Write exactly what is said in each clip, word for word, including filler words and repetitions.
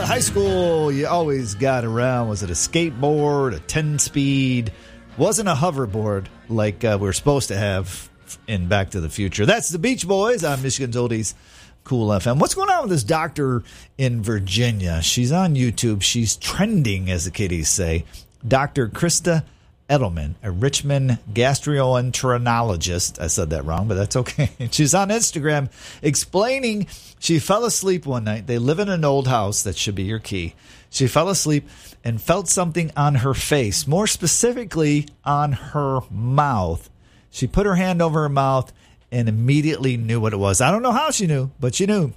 high school, you always got around. Was it a skateboard, a ten-speed? Wasn't a hoverboard like uh, we were supposed to have in Back to the Future. That's the Beach Boys on Michigan's Oldies Cool F M. What's going on with this doctor in Virginia? She's on YouTube. She's trending, as the kiddies say. Doctor Krista Edelman, a Richmond gastroenterologist. I said that wrong, but that's okay. She's on Instagram explaining she fell asleep one night. They live in an old house. That should be your key. She fell asleep and felt something on her face, more specifically on her mouth. She put her hand over her mouth and immediately knew what it was. I don't know how she knew, but she knew.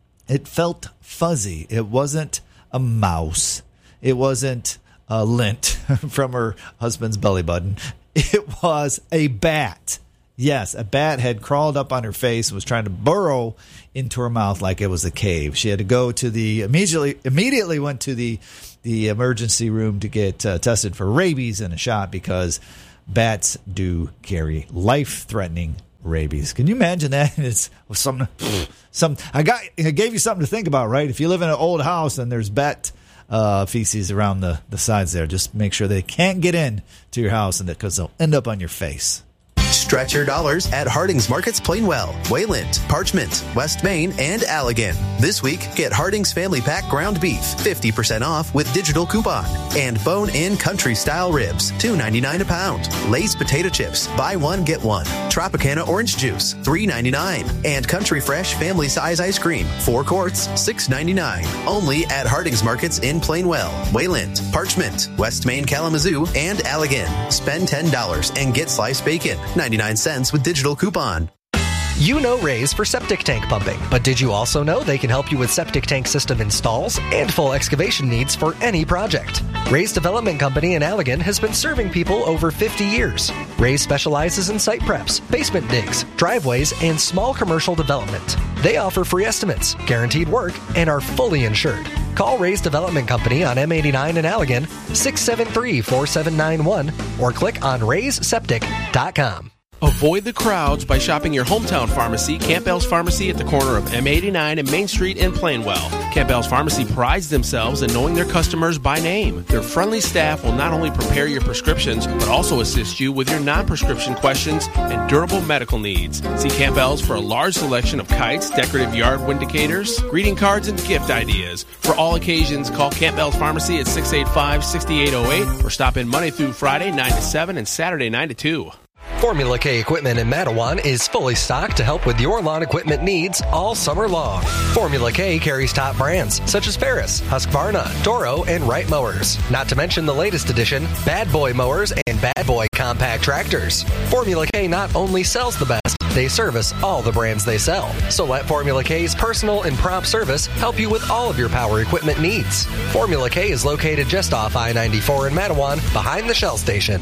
It felt fuzzy. It wasn't a mouse. It wasn't a lint from her husband's belly button. It was a bat. Yes, a bat had crawled up on her face and was trying to burrow into her mouth like it was a cave. She had to go to the immediately immediately went to the the emergency room to get uh, tested for rabies and a shot because bats do carry life-threatening rabies. Can you imagine that? It's some some I got I gave you something to think about, right? If you live in an old house and there's bat Uh, feces around the, the sides there. Just make sure they can't get in to your house and that because they'll end up on your face. Stretch your dollars at Harding's Markets Plainwell, Wayland, Parchment, West Main, and Allegan. This week, get Harding's Family Pack ground beef, fifty percent off with digital coupon. And bone-in country-style ribs, two ninety-nine a pound. Lay's potato chips, buy one, get one. Tropicana orange juice, three ninety-nine. And Country Fresh family size ice cream, four quarts, six ninety-nine. Only at Harding's Markets in Plainwell, Wayland, Parchment, West Main, Kalamazoo, and Allegan. Spend ten dollars and get sliced bacon, ninety-nine cents with digital coupon. You know Rays for septic tank pumping, but did you also know they can help you with septic tank system installs and full excavation needs for any project? Rays Development Company in Allegan has been serving people over fifty years. Rays specializes in site preps, basement digs, driveways, and small commercial development. They offer free estimates, guaranteed work, and are fully insured. Call Rays Development Company on M eighty-nine in Allegan, six seven three, four seven nine one, or click on rays septic dot com. Avoid the crowds by shopping your hometown pharmacy, Campbell's Pharmacy, at the corner of M eighty-nine and Main Street in Plainwell. Campbell's Pharmacy prides themselves in knowing their customers by name. Their friendly staff will not only prepare your prescriptions, but also assist you with your non-prescription questions and durable medical needs. See Campbell's for a large selection of kites, decorative yard windicators, greeting cards, and gift ideas. For all occasions, call Campbell's Pharmacy at six eight five, six eight zero eight or stop in Monday through Friday, nine to seven, and Saturday, nine to two. Formula K Equipment in Mattawan is fully stocked to help with your lawn equipment needs all summer long. Formula K carries top brands such as Ferris, Husqvarna, Toro, and Wright mowers. Not to mention the latest edition, Bad Boy mowers and Bad Boy compact tractors. Formula K not only sells the best, they service all the brands they sell. So let Formula K's personal and prompt service help you with all of your power equipment needs. Formula K is located just off I ninety-four in Mattawan, behind the Shell station.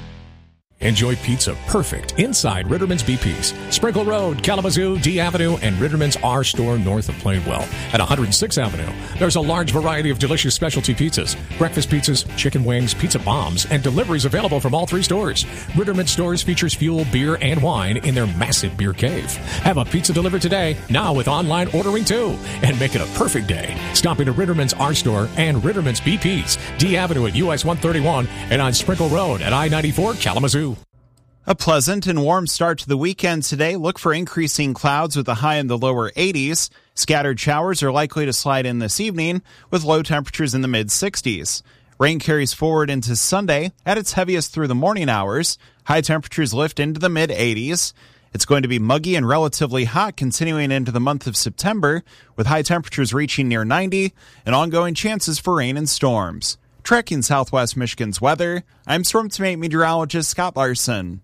Enjoy pizza perfect inside Ritterman's B P's. Sprinkle Road, Kalamazoo, D Avenue, and Ritterman's R Store north of Plainwell. At one hundred sixth Avenue, there's a large variety of delicious specialty pizzas, breakfast pizzas, chicken wings, pizza bombs, and deliveries available from all three stores. Ritterman's stores features fuel, beer, and wine in their massive beer cave. Have a pizza delivered today, now with online ordering too, and make it a perfect day. Stop into Ritterman's R Store and Ritterman's B P's, D Avenue at U S one thirty-one, and on Sprinkle Road at I ninety-four, Kalamazoo. A pleasant and warm start to the weekend today. Look for increasing clouds with a high in the lower eighties. Scattered showers are likely to slide in this evening with low temperatures in the mid-sixties. Rain carries forward into Sunday at its heaviest through the morning hours. High temperatures lift into the mid-eighties. It's going to be muggy and relatively hot continuing into the month of September, with high temperatures reaching near ninety and ongoing chances for rain and storms. Tracking Southwest Michigan's weather, I'm Storm Team meteorologist Scott Larson.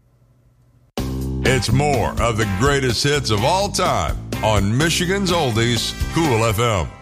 It's more of the greatest hits of all time on Michigan's Oldies Cool F M.